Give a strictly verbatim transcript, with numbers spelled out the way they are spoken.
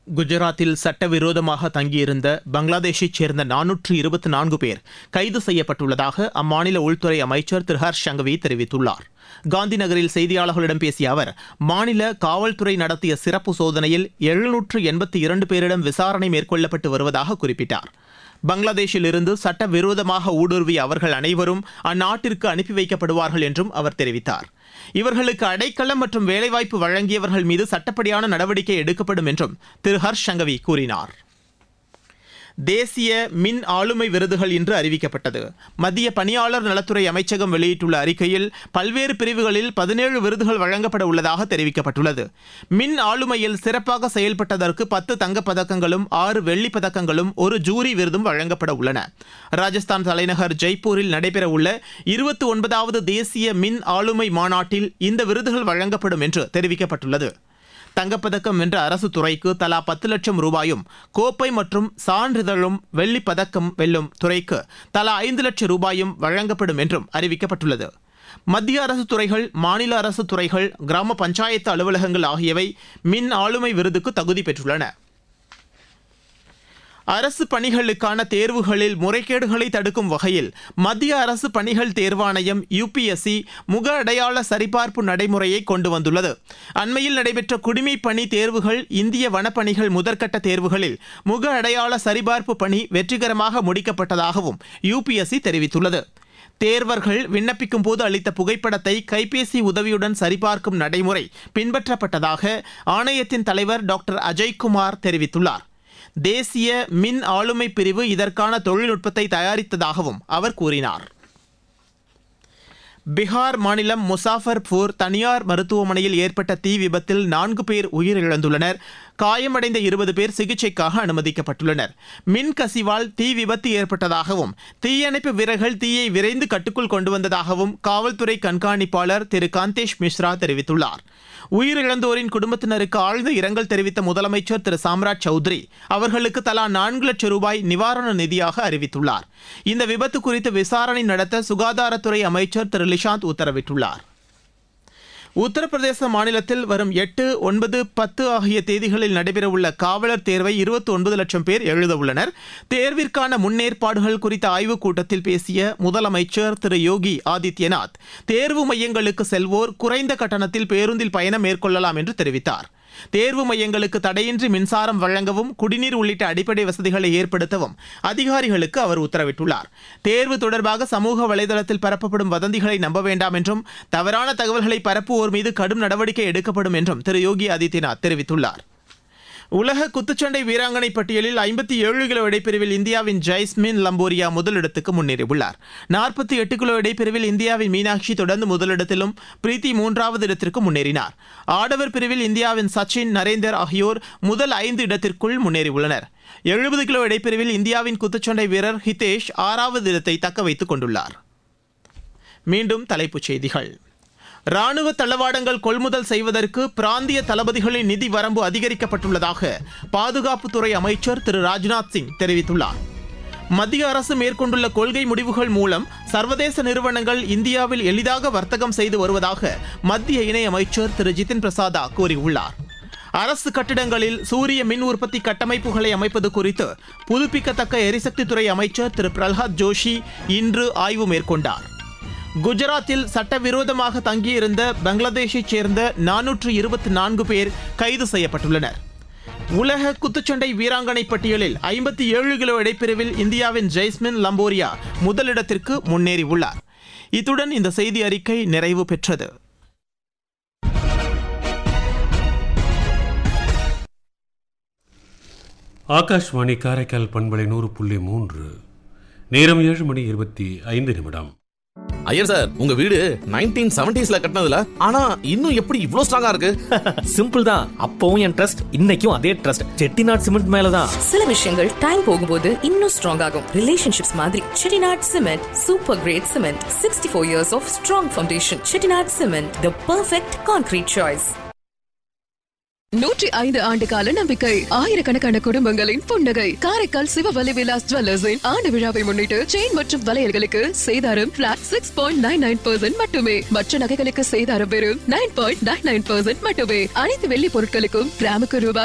குஜராத்தில் சட்டவிரோதமாக தங்கியிருந்த பங்களாதேஷைச் சேர்ந்த நானூற்று இருபத்தி நான்கு பேர் கைது செய்யப்பட்டுள்ளதாக அம்மாநில உள்துறை அமைச்சர் திரு ஹர்ஷ் சங்கவி தெரிவித்துள்ளார். காந்தி நகரில் செய்தியாளர்களிடம் பேசிய அவர், மாநில காவல்துறை நடத்திய சிறப்பு சோதனையில் எழுநூற்று எண்பத்தி இரண்டு பேரிடம் விசாரணை மேற்கொள்ளப்பட்டு வருவதாக குறிப்பிட்டார். பங்களாதேஷில் இருந்து சட்டவிரோதமாக ஊடுருவிய அவர்கள் அனைவரும் அந்நாட்டிற்கு அனுப்பி வைக்கப்படுவார்கள் என்றும் அவர் தெரிவித்தார். இவர்களுக்கு அடைக்கலம் மற்றும் வேலைவாய்ப்பு வழங்கியவர்கள் மீது சட்டப்படியான நடவடிக்கை எடுக்கப்படும் என்றும் திரு ஹர்ஷ் சங்கவி கூறினார். தேசிய மின் ஆளுமை விருதுகள் இன்று அறிவிக்கப்பட்டது. மத்திய பணியாளர் நலத்துறை அமைச்சகம் வெளியிட்டுள்ள அறிக்கையில் பல்வேறு பிரிவுகளில் பதினேழு விருதுகள் வழங்கப்பட உள்ளதாக தெரிவிக்கப்பட்டுள்ளது. மின் ஆளுமையில் சிறப்பாக செயல்பட்டதற்கு பத்து தங்கப் பதக்கங்களும் ஆறு வெள்ளிப் பதக்கங்களும் ஒரு ஜூரி விருதும் வழங்கப்பட உள்ளன. ராஜஸ்தான் தலைநகர் ஜெய்ப்பூரில் நடைபெறவுள்ள இருபத்தி ஒன்பதாவது தேசிய மின் ஆளுமை மாநாட்டில் இந்த விருதுகள் வழங்கப்படும் என்று தெரிவிக்கப்பட்டுள்ளது. தங்கப்பதக்கம் வென்ற அரசு துறைக்கு தலா பத்து லட்சம் ரூபாயும், கோப்பை மற்றும் சான்றிதழும் வெள்ளிப் பதக்கம் வெல்லும் துறைக்கு தலா ஐந்து லட்சம் ரூபாயும் வழங்கப்படும் என்றும் அறிவிக்கப்பட்டுள்ளது. மத்திய அரசு துறைகள், மாநில அரசு துறைகள், கிராம பஞ்சாயத்து அலுவலகங்கள் ஆகியவை மின் ஆளுமை விருதுக்கு தகுதி பெற்றுள்ளன. அரசு பணிகளுக்கான தேர்வுகளில் முறைகேடுகளை தடுக்கும் வகையில் மத்திய அரசு பணிகள் தேர்வாணையம் யுபிஎஸ்சி முக அடையாள சரிபார்ப்பு நடைமுறையை கொண்டு வந்துள்ளது. அண்மையில் நடைபெற்ற குடிமைப் பணி தேர்வுகள், இந்திய வனப்பணிகள் முதற்கட்ட தேர்வுகளில் முக அடையாள சரிபார்ப்பு பணி வெற்றிகரமாக முடிக்கப்பட்டதாகவும் யுபிஎஸ்சி தெரிவித்துள்ளது. தேர்வர்கள் விண்ணப்பிக்கும் போது அளித்த புகைப்படத்தை கைபேசி உதவியுடன் சரிபார்க்கும் நடைமுறை பின்பற்றப்பட்டதாக ஆணையத்தின் தலைவர் டாக்டர் அஜய்குமார் தெரிவித்துள்ளார். தேசிய மின் ஆளுமை பிரிவு இதற்கான தொழில்நுட்பத்தை தயாரித்ததாகவும் அவர் கூறினார். பீகார் மாநிலம் முசாஃபர்பூர் தனியார் மருத்துவமனையில் ஏற்பட்ட தீ விபத்தில் நான்கு பேர் உயிரிழந்துள்ளனர். காயமடைந்த இருபது பேர் சிகிச்சைக்காக அனுமதிக்கப்பட்டுள்ளனர். மின் கசிவால் தீ விபத்து ஏற்பட்டதாகவும் தீயணைப்பு வீரர்கள் தீயை விரைந்து கட்டுக்குள் கொண்டு வந்ததாகவும் காவல்துறை கண்காணிப்பாளர் திரு காந்தேஷ் மிஸ்ரா தெரிவித்துள்ளார். உயிரிழந்தோரின் குடும்பத்தினருக்கு ஆழ்ந்த இரங்கல் தெரிவித்த முதலமைச்சர் திரு சாம்ராஜ் சௌத்ரி அவர்களுக்கு தலா நான்கு லட்சம் ரூபாய் நிவாரண நிதியாக அறிவித்துள்ளார். இந்த விபத்து குறித்து விசாரணை நடத்த சுகாதாரத்துறை அமைச்சர் திரு லிஷாந்த் உத்தரவிட்டுள்ளார். உத்தரப்பிரதேச மாநிலத்தில் வரும் எட்டு, ஒன்பது, பத்து ஆகிய தேதிகளில் நடைபெறவுள்ள காவலர் தேர்வை இருபத்தி ஒன்பது லட்சம் பேர் எழுத உள்ளனர். தேர்விற்கான முன்னேற்பாடுகள் குறித்த ஆய்வுக் கூட்டத்தில் பேசிய முதலமைச்சர் திரு யோகி ஆதித்யநாத், தேர்வு மையங்களுக்கு செல்வோர் குறைந்த கட்டணத்தில் பேருந்தில் பயணம் மேற்கொள்ளலாம் என்று தெரிவித்தார். தேர்வு மையங்களுக்கு தடையின்றி மின்சாரம் வழங்கவும், குடிநீர் உள்ளிட்ட அடிப்படை வசதிகளை ஏற்படுத்தவும் அதிகாரிகளுக்கு அவர் உத்தரவிட்டுள்ளார். தேர்வு தொடர்பாக சமூக வலைதளத்தில் பரப்பப்படும் வதந்திகளை நம்ப வேண்டாம் என்றும், தவறான தகவல்களை பரப்புவோர் மீது கடும் நடவடிக்கை எடுக்கப்படும் என்றும் திரு யோகி ஆதித்யநாத் தெரிவித்துள்ளார். உலக குத்துச்சண்டை வீராங்கனை பட்டியலில் ஐம்பத்தி ஏழு கிலோ இடைப்பிரிவில் இந்தியாவின் ஜைஸ்மின் லம்போரியா முதலிடத்துக்கு முன்னேறியுள்ளார். நாற்பத்தி எட்டு கிலோ இடைப்பிரிவில் இந்தியாவின் மீனாட்சி தொடர்ந்து முதலிடத்திலும், பிரீத்தி மூன்றாவது இடத்திற்கு முன்னேறினார். ஆடவர் பிரிவில் இந்தியாவின் சச்சின், நரேந்தர் ஆகியோர் முதல் ஐந்து இடத்திற்குள் முன்னேறியுள்ளனர். எழுபது கிலோ இடைப்பிரிவில் இந்தியாவின் குத்துச்சண்டை வீரர் ஹிதேஷ் ஆறாவது இடத்தை தக்க வைத்துக் கொண்டுள்ளார். மீண்டும் தலைப்புச் செய்திகள். ராணுவ தளவாடங்கள் கொள்முதல் செய்வதற்கு பிராந்திய தளபதிகளின் நிதி வரம்பு அதிகரிக்கப்பட்டுள்ளதாக பாதுகாப்புத்துறை அமைச்சர் திரு ராஜ்நாத் சிங் தெரிவித்துள்ளார். மத்திய அரசு மேற்கொண்டுள்ள கொள்கை முடிவுகள் மூலம் சர்வதேச நிறுவனங்கள் இந்தியாவில் எளிதாக வர்த்தகம் செய்து வருவதாக மத்திய இணையமைச்சர் திரு ஜிதின் பிரசாதா கூறியுள்ளார். அரசு கட்டிடங்களில் சூரிய மின் உற்பத்தி கட்டமைப்புகளை அமைப்பது குறித்து புதுப்பிக்கத்தக்க எரிசக்தித்துறை அமைச்சர் திரு பிரல்ஹாத் ஜோஷி இன்று ஆய்வு மேற்கொண்டார். குஜராத்தில் சட்டவிரோதமாக தங்கியிருந்த பங்களாதேஷைச் சேர்ந்த நானூற்று இருபத்தி நான்கு பேர் கைது செய்யப்பட்டுள்ளனர். உலக குத்துச்சண்டை வீராங்கனை பட்டியலில் ஐம்பத்தி ஏழு கிலோ இடைப்பிரிவில் இந்தியாவின் ஜைஸ்மின் லம்போரியா முதலிடத்திற்கு முன்னேறியுள்ளார். இத்துடன் இந்த செய்தி அறிக்கை நிறைவு பெற்றது. ஆகாஷ்வாணி காரைக்கால் பண்பலை நூறு புள்ளி மூன்று. நேரம் ஏழு மணி இருபத்தி ஐந்து நிமிடம். ஐயர் சார், உங்க வீடு நைன்டீன் செவன்டீஸ்ல கட்டினதுல ஆனா இன்னும் எப்படி இவ்ளோ ஸ்ட்ராங்கா இருக்கு? சிம்பிள் தான். அப்பவும் என் ட்ரஸ்ட், இன்னைக்கும் அதே ட்ரஸ்ட். செட்டிநாட் சிமெண்ட் மேலதான். சில விஷயங்கள் டைம் போகும்போது இன்னும் ஸ்ட்ராங் ஆகும். ரிலேஷன்ஷிப்ஸ் மாதிரி Chettinad cement super great cement. Sixty four years of strong foundation. Chettinad cement, the perfect concrete choice. நூற்றி ஐந்து ஆண்டு கால நம்பிக்கை, ஆயிரக்கணக்கான குடும்பங்களின் புன்னகை. காரைக்கால் சிவவலி விலாஸ் ஜுவல்லர்ஸின் ஆண்டு விழாவை முன்னிட்டு செயின் மற்றும் வளையல்களுக்கு சேதாரம் plot six point nine nine percent மட்டுமே. மற்ற நகைகளுக்கு சேதாரம் வெறும் nine point nine nine percent மட்டுமே. அனைத்து வெள்ளி பொருட்களுக்கும் கிராமுக்கு ரூபாய்